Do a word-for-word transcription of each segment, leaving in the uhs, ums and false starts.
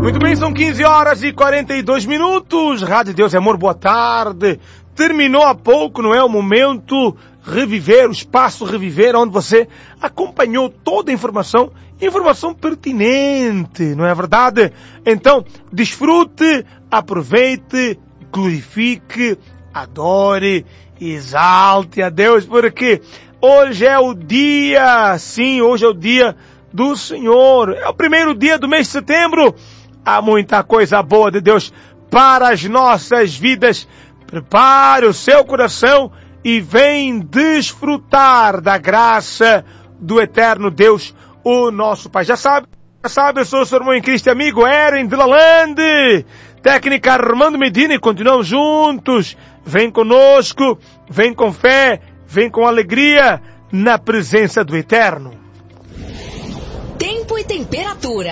Muito bem, são quinze horas e quarenta e dois minutos. Rádio Deus é Amor, boa tarde. Terminou há pouco, não é? O momento Reviver, o espaço Reviver, onde você acompanhou toda a informação, informação pertinente, não é verdade? Então, desfrute, aproveite, glorifique, adore, exalte a Deus, porque hoje é o dia, sim, hoje é o dia do Senhor. É o primeiro dia do mês de setembro. Há muita coisa boa de Deus para as nossas vidas. Prepare o seu coração e vem desfrutar da graça do eterno Deus, o nosso Pai. Já sabe, já sabe, eu sou o seu irmão em Cristo, amigo Eren de Lalande, técnica Armando Medina, e continuamos juntos. Vem conosco, vem com fé, vem com alegria na presença do Eterno. Tempo e temperatura.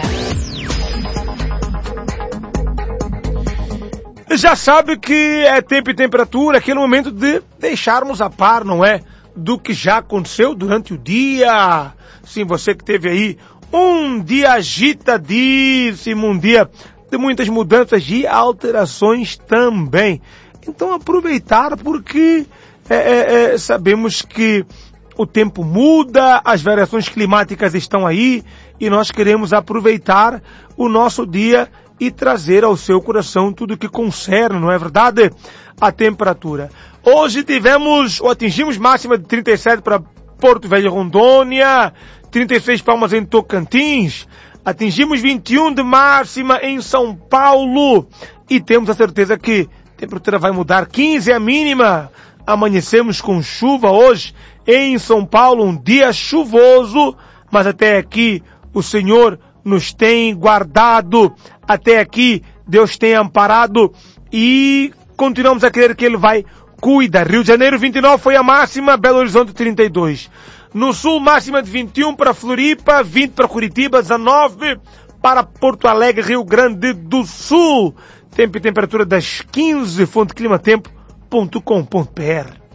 Já sabe que é tempo e temperatura, aquele momento de deixarmos a par, não é? Do que já aconteceu durante o dia. Sim, você que teve aí um dia agitadíssimo, um dia de muitas mudanças e alterações também. Então aproveitar, porque é, é, é, sabemos que o tempo muda, as variações climáticas estão aí e nós queremos aproveitar o nosso dia e trazer ao seu coração tudo o que concerne, não é verdade? A temperatura. Hoje tivemos, ou atingimos máxima de trinta e sete para Porto Velho e Rondônia, trinta e seis Palmas em Tocantins, atingimos vinte e um de máxima em São Paulo e temos a certeza que a temperatura vai mudar, quinze a mínima. Amanhecemos com chuva hoje em São Paulo, um dia chuvoso, mas até aqui o Senhor nos tem guardado, até aqui Deus tem amparado e continuamos a crer que Ele vai cuidar. Rio de Janeiro vinte e nove foi a máxima, Belo Horizonte trinta e dois. No sul, máxima de vinte e um para Floripa, vinte para Curitiba, dezenove para Porto Alegre, Rio Grande do Sul. Tempo e temperatura das quinze, fonte climatempo ponto com ponto br.